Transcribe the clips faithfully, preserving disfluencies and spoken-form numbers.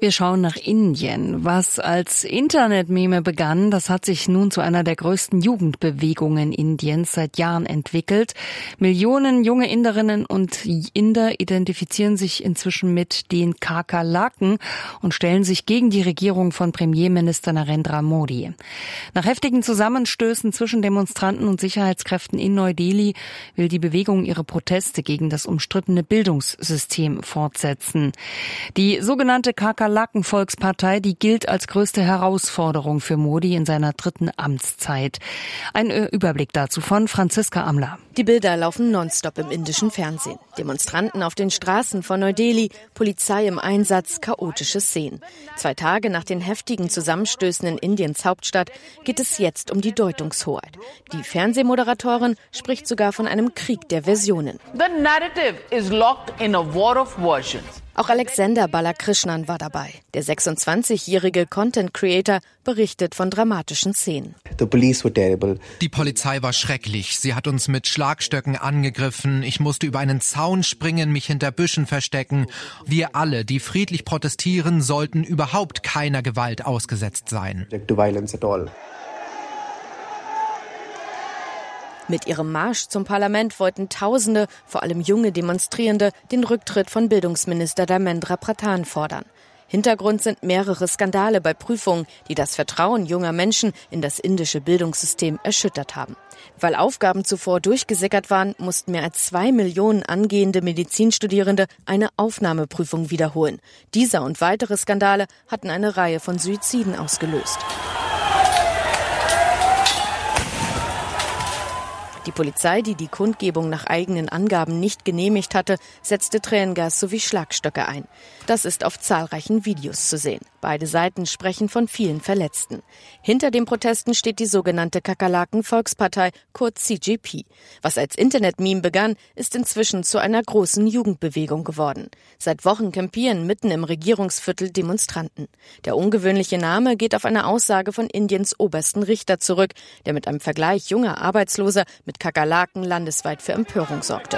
Wir schauen nach Indien. Was als Internetmeme begann, das hat sich nun zu einer der größten Jugendbewegungen Indiens seit Jahren entwickelt. Millionen junge Inderinnen und Inder identifizieren sich inzwischen mit den Kakerlaken und stellen sich gegen die Regierung von Premierminister Narendra Modi. Nach heftigen Zusammenstößen zwischen Demonstranten und Sicherheitskräften in Neu-Delhi will die Bewegung ihre Proteste gegen das umstrittene Bildungssystem fortsetzen. Die sogenannte Kakerlaken Volkspartei, die gilt als größte Herausforderung für Modi in seiner dritten Amtszeit. Ein Überblick dazu von Franziska Amler. Die Bilder laufen nonstop im indischen Fernsehen. Demonstranten auf den Straßen von Neu-Delhi, Polizei im Einsatz, chaotische Szenen. Zwei Tage nach den heftigen Zusammenstößen in Indiens Hauptstadt geht es jetzt um die Deutungshoheit. Die Fernsehmoderatorin spricht sogar von einem Krieg der Versionen. The narrative is locked in a war of versions. Auch Alexander Balakrishnan war dabei. Der sechsundzwanzigjährige Content-Creator berichtet von dramatischen Szenen. Die Polizei war schrecklich. Sie hat uns mit Schlagstöcken angegriffen. Ich musste über einen Zaun springen, mich hinter Büschen verstecken. Wir alle, die friedlich protestieren, sollten überhaupt keiner Gewalt ausgesetzt sein. Mit ihrem Marsch zum Parlament wollten Tausende, vor allem junge Demonstrierende, den Rücktritt von Bildungsminister Dharmendra Pradhan fordern. Hintergrund sind mehrere Skandale bei Prüfungen, die das Vertrauen junger Menschen in das indische Bildungssystem erschüttert haben. Weil Aufgaben zuvor durchgesickert waren, mussten mehr als zwei Millionen angehende Medizinstudierende eine Aufnahmeprüfung wiederholen. Dieser und weitere Skandale hatten eine Reihe von Suiziden ausgelöst. Die Polizei, die die Kundgebung nach eigenen Angaben nicht genehmigt hatte, setzte Tränengas sowie Schlagstöcke ein. Das ist auf zahlreichen Videos zu sehen. Beide Seiten sprechen von vielen Verletzten. Hinter den Protesten steht die sogenannte Kakerlaken-Volkspartei, kurz C J P. Was als Internet-Meme begann, ist inzwischen zu einer großen Jugendbewegung geworden. Seit Wochen campieren mitten im Regierungsviertel Demonstranten. Der ungewöhnliche Name geht auf eine Aussage von Indiens obersten Richter zurück, der mit einem Vergleich junger Arbeitsloser mit Kakerlaken landesweit für Empörung sorgte.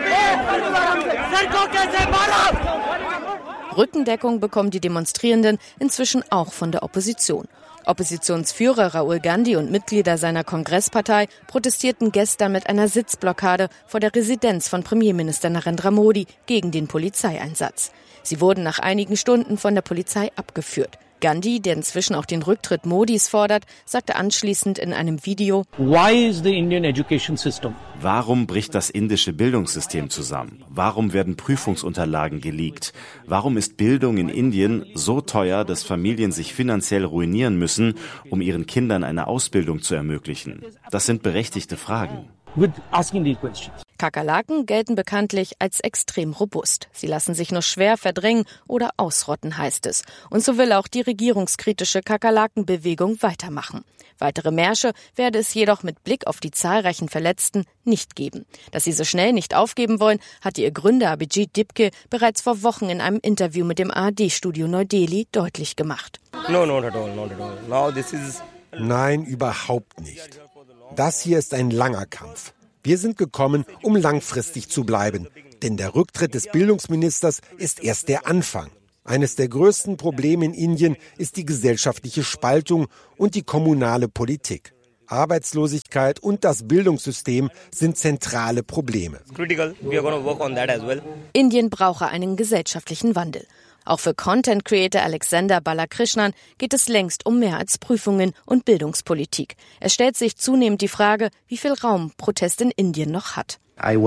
Rückendeckung bekommen die Demonstrierenden inzwischen auch von der Opposition. Oppositionsführer Rahul Gandhi und Mitglieder seiner Kongresspartei protestierten gestern mit einer Sitzblockade vor der Residenz von Premierminister Narendra Modi gegen den Polizeieinsatz. Sie wurden nach einigen Stunden von der Polizei abgeführt. Gandhi, der inzwischen auch den Rücktritt Modis fordert, sagte anschließend in einem Video: Why is the Indian education system? Warum bricht das indische Bildungssystem zusammen? Warum werden Prüfungsunterlagen geleakt? Warum ist Bildung in Indien so teuer, dass Familien sich finanziell ruinieren müssen, um ihren Kindern eine Ausbildung zu ermöglichen? Das sind berechtigte Fragen. With asking these questions. Kakerlaken gelten bekanntlich als extrem robust. Sie lassen sich nur schwer verdrängen oder ausrotten, heißt es. Und so will auch die regierungskritische Kakerlakenbewegung weitermachen. Weitere Märsche werde es jedoch mit Blick auf die zahlreichen Verletzten nicht geben. Dass sie so schnell nicht aufgeben wollen, hatte ihr Gründer Abhijit Dipke bereits vor Wochen in einem Interview mit dem A R D-Studio Neu-Delhi deutlich gemacht. No, not at all, not at all. Now this is... Nein, überhaupt nicht. Das hier ist ein langer Kampf. Wir sind gekommen, um langfristig zu bleiben. Denn der Rücktritt des Bildungsministers ist erst der Anfang. Eines der größten Probleme in Indien ist die gesellschaftliche Spaltung und die kommunale Politik. Arbeitslosigkeit und das Bildungssystem sind zentrale Probleme. Indien brauche einen gesellschaftlichen Wandel. Auch für Content-Creator Alexander Balakrishnan geht es längst um mehr als Prüfungen und Bildungspolitik. Es stellt sich zunehmend die Frage, wie viel Raum Protest in Indien noch hat.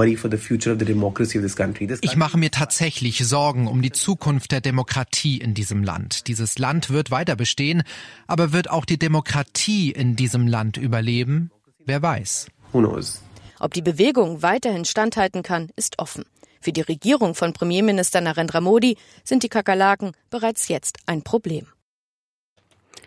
Ich mache mir tatsächlich Sorgen um die Zukunft der Demokratie in diesem Land. Dieses Land wird weiter bestehen, aber wird auch die Demokratie in diesem Land überleben? Wer weiß. Ob die Bewegung weiterhin standhalten kann, ist offen. Für die Regierung von Premierminister Narendra Modi sind die Kakerlaken bereits jetzt ein Problem.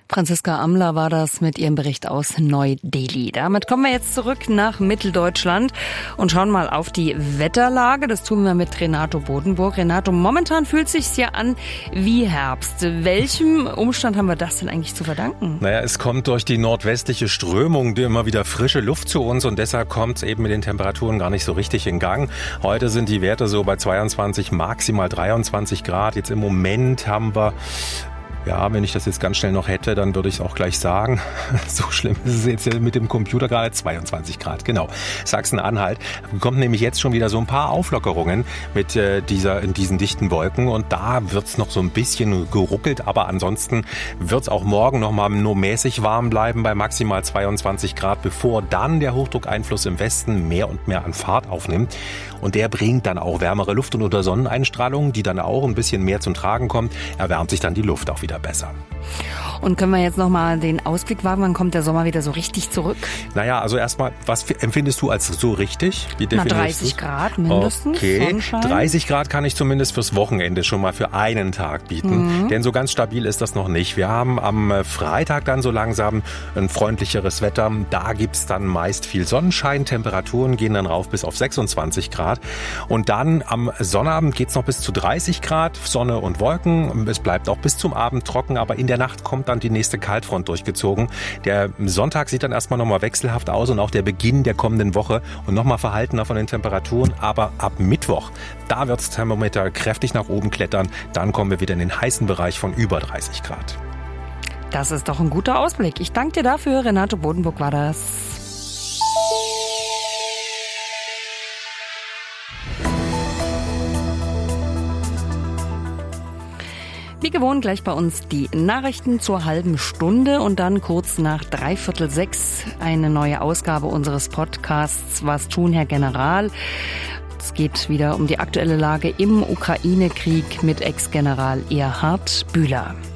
Franziska Amler war das mit ihrem Bericht aus Neu-Delhi. Damit kommen wir jetzt zurück nach Mitteldeutschland und schauen mal auf die Wetterlage. Das tun wir mit Renato Bodenburg. Renato, momentan fühlt es sich ja an wie Herbst. Welchem Umstand haben wir das denn eigentlich zu verdanken? Naja, es kommt durch die nordwestliche Strömung immer wieder frische Luft zu uns und deshalb kommt es eben mit den Temperaturen gar nicht so richtig in Gang. Heute sind die Werte so bei zweiundzwanzig, maximal dreiundzwanzig Grad. Jetzt im Moment haben wir... Ja, wenn ich das jetzt ganz schnell noch hätte, dann würde ich es auch gleich sagen. So schlimm ist es jetzt mit dem Computer gerade. zweiundzwanzig Grad, genau. Sachsen-Anhalt bekommt nämlich jetzt schon wieder so ein paar Auflockerungen mit äh, dieser, in diesen dichten Wolken. Und da wird's noch so ein bisschen geruckelt. Aber ansonsten wird's auch morgen noch mal nur mäßig warm bleiben bei maximal zweiundzwanzig Grad, bevor dann der Hochdruckeinfluss im Westen mehr und mehr an Fahrt aufnimmt. Und der bringt dann auch wärmere Luft und unter Sonneneinstrahlung, die dann auch ein bisschen mehr zum Tragen kommt, erwärmt sich dann die Luft auch wieder besser. Und können wir jetzt noch mal den Ausblick wagen, wann kommt der Sommer wieder so richtig zurück? Naja, also erstmal, was empfindest du als so richtig? Wie Na, dreißig Grad mindestens. Okay, Sonnenschein. dreißig Grad kann ich zumindest fürs Wochenende schon mal für einen Tag bieten. Mhm. Denn so ganz stabil ist das noch nicht. Wir haben am Freitag dann so langsam ein freundlicheres Wetter. Da gibt's dann meist viel Sonnenschein. Temperaturen gehen dann rauf bis auf sechsundzwanzig Grad. Und dann am Sonnabend geht's noch bis zu dreißig Grad. Sonne und Wolken. Es bleibt auch bis zum Abend trocken, aber in der Nacht kommt dann die nächste Kaltfront durchgezogen. Der Sonntag sieht dann erstmal nochmal wechselhaft aus und auch der Beginn der kommenden Woche und nochmal verhaltener von den Temperaturen. Aber ab Mittwoch, da wird das Thermometer kräftig nach oben klettern. Dann kommen wir wieder in den heißen Bereich von über dreißig Grad. Das ist doch ein guter Ausblick. Ich danke dir dafür. Renato Bodenburg war das. Wie gewohnt gleich bei uns die Nachrichten zur halben Stunde und dann kurz nach dreiviertel sechs eine neue Ausgabe unseres Podcasts Was tun, Herr General? Es geht wieder um die aktuelle Lage im Ukraine-Krieg mit Ex-General Erhard Bühler.